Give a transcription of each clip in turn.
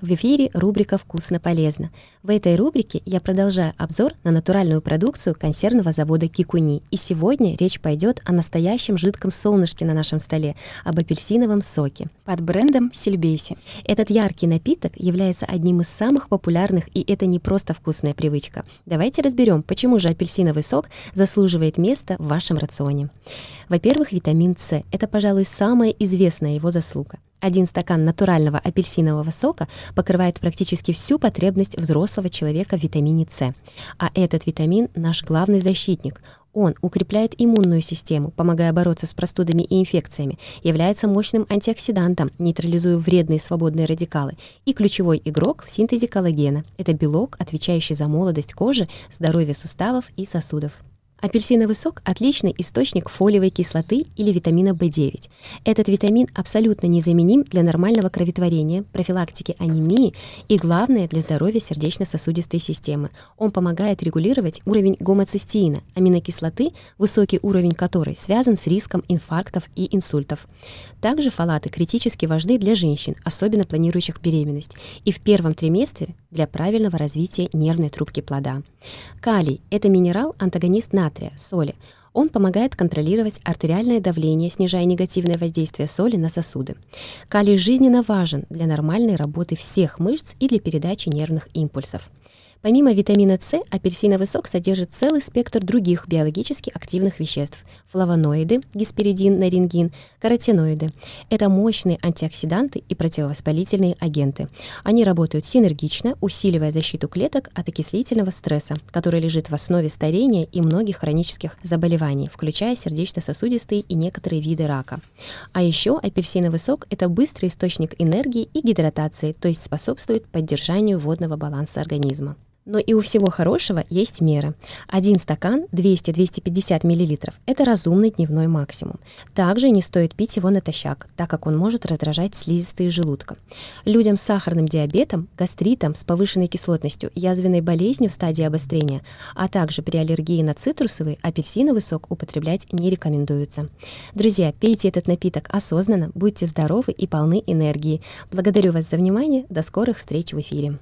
В эфире рубрика «Вкусно полезно». В этой рубрике я продолжаю обзор на натуральную продукцию консервного завода «Кикуни». И сегодня речь пойдет о настоящем жидком солнышке на нашем столе, об апельсиновом соке под брендом «Сильбейси». Этот яркий напиток является одним из самых популярных, и это не просто вкусная привычка. Давайте разберем, почему же апельсиновый сок заслуживает места в вашем рационе. Во-первых, витамин С – это, пожалуй, самая известная его заслуга. 1 стакан натурального апельсинового сока покрывает практически всю потребность взрослого человека в витамине С. А этот витамин – наш главный защитник. Он укрепляет иммунную систему, помогая бороться с простудами и инфекциями, является мощным антиоксидантом, нейтрализуя вредные свободные радикалы, и ключевой игрок в синтезе коллагена. Это белок, отвечающий за молодость кожи, здоровье суставов и сосудов. Апельсиновый сок – отличный источник фолиевой кислоты или витамина В9. Этот витамин абсолютно незаменим для нормального кроветворения, профилактики анемии и, главное, для здоровья сердечно-сосудистой системы. Он помогает регулировать уровень гомоцистеина, аминокислоты, высокий уровень которой связан с риском инфарктов и инсультов. Также фолаты критически важны для женщин, особенно планирующих беременность, и в первом триместре для правильного развития нервной трубки плода. Калий – это минерал-антагонист натрия, соли. Он помогает контролировать артериальное давление, снижая негативное воздействие соли на сосуды. Калий жизненно важен для нормальной работы всех мышц и для передачи нервных импульсов. Помимо витамина С, апельсиновый сок содержит целый спектр других биологически активных веществ – флавоноиды, гесперидин, нарингин, каротиноиды. Это мощные антиоксиданты и противовоспалительные агенты. Они работают синергично, усиливая защиту клеток от окислительного стресса, который лежит в основе старения и многих хронических заболеваний, включая сердечно-сосудистые и некоторые виды рака. А еще апельсиновый сок – это быстрый источник энергии и гидратации, то есть способствует поддержанию водного баланса организма. Но и у всего хорошего есть мера. 1 стакан 200-250 мл – это разумный дневной максимум. Также не стоит пить его натощак, так как он может раздражать слизистые желудка. Людям с сахарным диабетом, гастритом, с повышенной кислотностью, язвенной болезнью в стадии обострения, а также при аллергии на цитрусовый, апельсиновый сок употреблять не рекомендуется. Друзья, пейте этот напиток осознанно, будьте здоровы и полны энергии. Благодарю вас за внимание. До скорых встреч в эфире.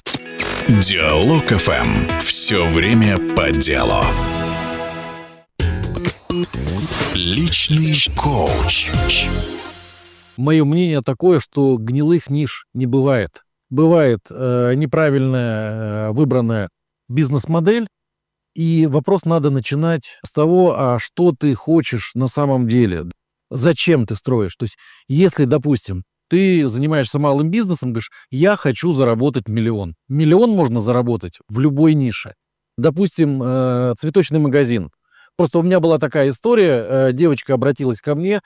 Диалог ФМ. Все время по делу. Личный коуч. Мое мнение такое, что гнилых ниш не бывает. Бывает неправильная выбранная бизнес-модель, и вопрос надо начинать с того, а что ты хочешь на самом деле, зачем ты строишь. То есть, если, допустим, ты занимаешься малым бизнесом, говоришь, я хочу заработать 1 000 000. 1 000 000 можно заработать в любой нише. Допустим, цветочный магазин. Просто у меня была такая история, девочка обратилась ко мне,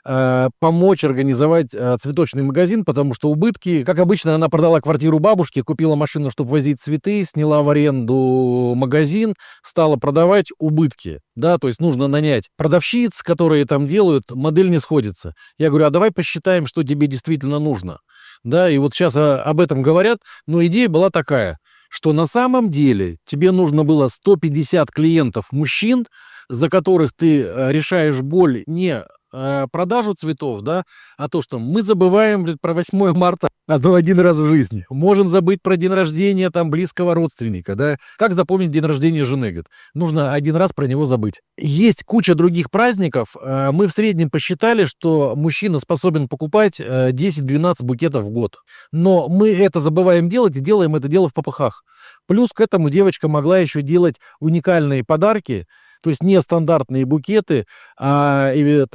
помочь организовать цветочный магазин, потому что убытки, как обычно, она продала квартиру бабушке, купила машину, чтобы возить цветы, сняла в аренду магазин, стала продавать, убытки, да, то есть нужно нанять продавщиц, которые там делают, модель не сходится. Я говорю, а давай посчитаем, что тебе действительно нужно, да, и вот сейчас об этом говорят, но идея была такая, что на самом деле тебе нужно было 150 клиентов мужчин, за которых ты решаешь боль не продажу цветов, да, а то, что мы забываем про 8 марта один раз в жизни. Можем забыть про день рождения там близкого родственника, да. Как запомнить день рождения жены? Говорит, нужно 1 раз про него забыть. Есть куча других праздников. Мы в среднем посчитали, что мужчина способен покупать 10-12 букетов в год. Но мы это забываем делать и делаем это дело в попыхах. Плюс к этому девочка могла еще делать уникальные подарки, то есть не стандартные букеты, а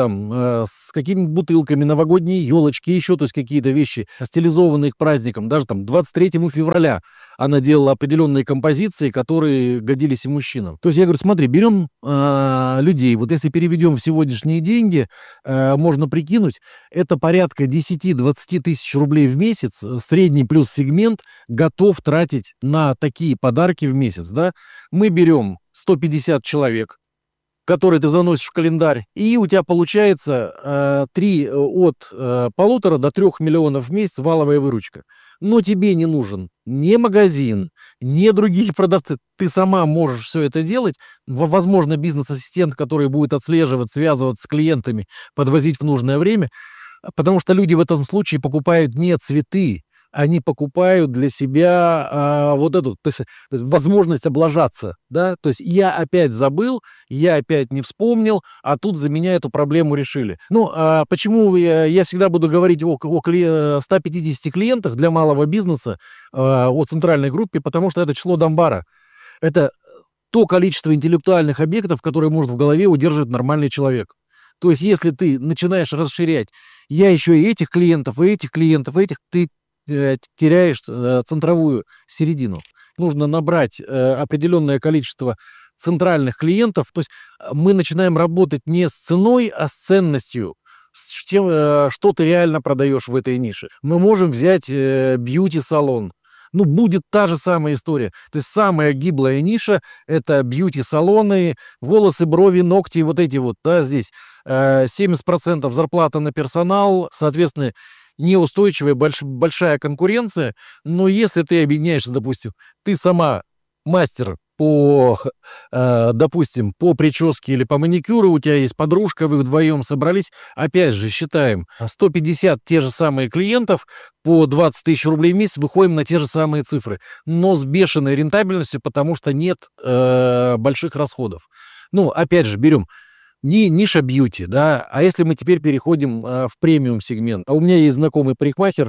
с какими-нибудь бутылками, новогодние елочки, еще, то есть какие-то вещи, стилизованные к праздникам. Даже там 23 февраля она делала определенные композиции, которые годились и мужчинам. То есть я говорю, смотри, берем людей, вот если переведем в сегодняшние деньги, можно прикинуть, это порядка 10-20 тысяч рублей в месяц, средний плюс сегмент готов тратить на такие подарки в месяц, да. Мы берем 150 человек, которые ты заносишь в календарь, и у тебя получается от 1,5 до 3 миллионов в месяц валовая выручка. Но тебе не нужен ни магазин, ни другие продавцы. Ты сама можешь все это делать. Возможно, бизнес-ассистент, который будет отслеживать, связываться с клиентами, подвозить в нужное время. Потому что люди в этом случае покупают не цветы, они покупают для себя вот эту, то есть возможность облажаться, да, то есть я опять забыл, я опять не вспомнил, а тут за меня эту проблему решили. Ну, почему я всегда буду говорить о 150 клиентах для малого бизнеса, о центральной группе, потому что это число Дамбара. Это то количество интеллектуальных объектов, которые может в голове удерживать нормальный человек. То есть, если ты начинаешь расширять, я еще и этих клиентов, и этих клиентов, и этих, ты теряешь центровую середину. Нужно набрать определенное количество центральных клиентов. То есть мы начинаем работать не с ценой, а с ценностью, с тем, что ты реально продаешь в этой нише. Мы можем взять бьюти-салон. Ну, будет та же самая история. То есть самая гиблая ниша – это бьюти-салоны, волосы, брови, ногти, вот эти вот, да, здесь. 70% зарплата на персонал, соответственно, неустойчивая, большая конкуренция. Но если ты объединяешься, допустим, ты сама мастер по, допустим, по прическе или по маникюру, у тебя есть подружка, вы вдвоем собрались, опять же, считаем, 150 те же самые клиентов, по 20 тысяч рублей в месяц, выходим на те же самые цифры, но с бешеной рентабельностью, потому что нет больших расходов. Ну, опять же, берем не ниша бьюти, да, а если мы теперь переходим в премиум сегмент. А у меня есть знакомый парикмахер,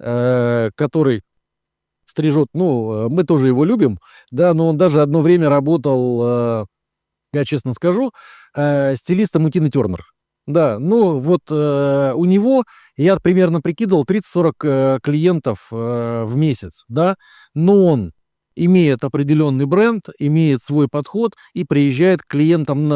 который стрижет, ну, мы тоже его любим, да, но он даже одно время работал, я честно скажу, стилистом у Тины Тернер. Да, ну вот у него, я примерно прикидывал, 30-40 клиентов в месяц, да, но он имеет определенный бренд, имеет свой подход и приезжает к клиентам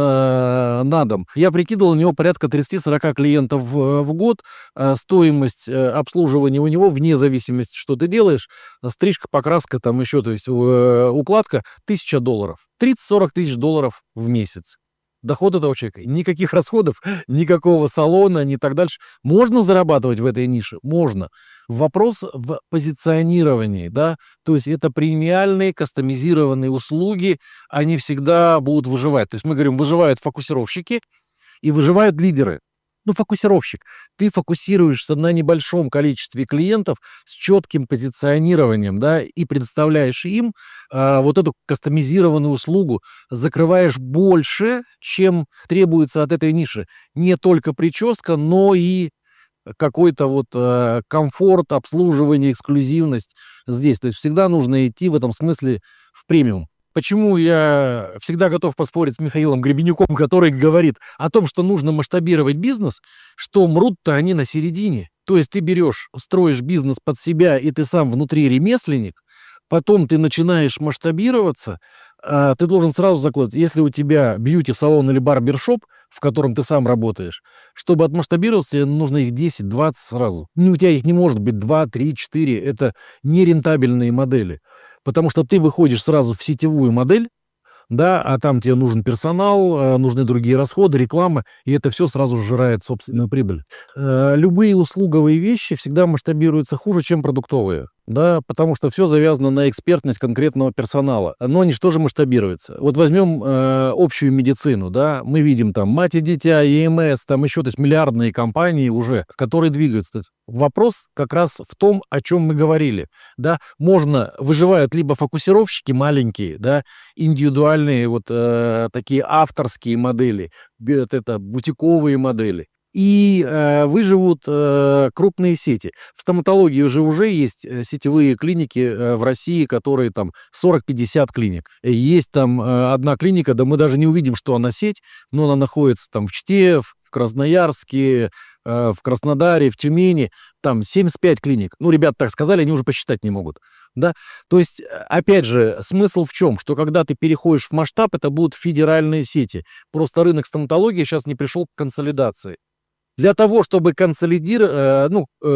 на дом. Я прикидывал, у него порядка 30-40 клиентов в год. Стоимость обслуживания у него, вне зависимости, что ты делаешь, стрижка, покраска, там еще, то есть укладка, $1000. 30-40 тысяч долларов в месяц. Доход этого человека. Никаких расходов, никакого салона, ни так дальше. Можно зарабатывать в этой нише? Можно. Вопрос в позиционировании, да, то есть это премиальные, кастомизированные услуги, они всегда будут выживать. То есть мы говорим, выживают фокусировщики и выживают лидеры. Ну, фокусировщик. Ты фокусируешься на небольшом количестве клиентов с четким позиционированием, да, и предоставляешь им вот эту кастомизированную услугу, закрываешь больше, чем требуется от этой ниши. Не только прическа, но и какой-то вот комфорт, обслуживание, эксклюзивность здесь. То есть всегда нужно идти в этом смысле в премиум. Почему я всегда готов поспорить с Михаилом Гребенюком, который говорит о том, что нужно масштабировать бизнес, что мрут-то они на середине. То есть ты берешь, строишь бизнес под себя, и ты сам внутри ремесленник, потом ты начинаешь масштабироваться, ты должен сразу закладывать, если у тебя бьюти-салон или барбершоп, в котором ты сам работаешь, чтобы отмасштабироваться, тебе нужно их 10-20 сразу. Ну, у тебя их не может быть 2, 3, 4, это нерентабельные модели. Потому что ты выходишь сразу в сетевую модель, да, а там тебе нужен персонал, нужны другие расходы, реклама, и это все сразу сжирает собственную прибыль. Любые услуговые вещи всегда масштабируются хуже, чем продуктовые. Да, потому что все завязано на экспертность конкретного персонала. Но они же тоже масштабируются. Вот возьмем общую медицину, да, мы видим там мать и дитя, ЕМС, там еще, то есть миллиардные компании уже, которые двигаются. Вопрос как раз в том, о чем мы говорили, да, выживают либо фокусировщики маленькие, да, индивидуальные вот такие авторские модели, это бутиковые модели. И выживут крупные сети. В стоматологии уже есть сетевые клиники в России, которые там 40-50 клиник. Есть там одна клиника, да мы даже не увидим, что она сеть, но она находится там в Чите, в Красноярске, в Краснодаре, в Тюмени, там 75 клиник. Ну, ребята так сказали, они уже посчитать не могут. Да? То есть, опять же, смысл в чем? Что когда ты переходишь в масштаб, это будут федеральные сети. Просто рынок стоматологии сейчас не пришел к консолидации. Для того, чтобы консолидировать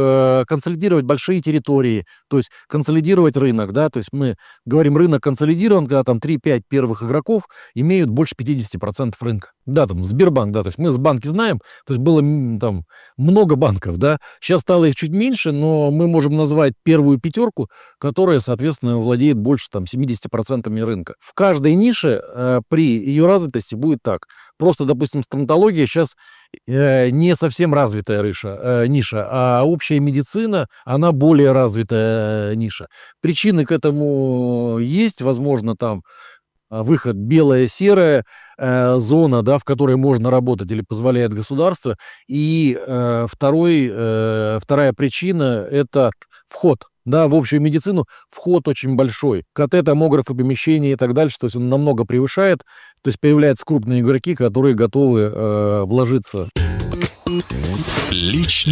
большие территории, то есть консолидировать рынок, да, то есть мы говорим, рынок консолидирован, когда там 3-5 первых игроков имеют больше 50% рынка. Да, там Сбербанк, да, то есть мы с банки знаем, то есть было там много банков, да, сейчас стало их чуть меньше, но мы можем назвать первую пятерку, которая, соответственно, владеет больше там 70% рынка. В каждой нише при ее развитости будет так. Просто, допустим, стоматология сейчас не совсем развитая ниша, а общая медицина, она более развитая ниша. Причины к этому есть, возможно, там выход белая-серая зона, да, в которой можно работать или позволяет государство. И вторая причина – это вход. Да, в общую медицину вход очень большой. КТ, томографы, помещения и так дальше, то есть он намного превышает. То есть появляются крупные игроки, которые готовы вложиться. Личный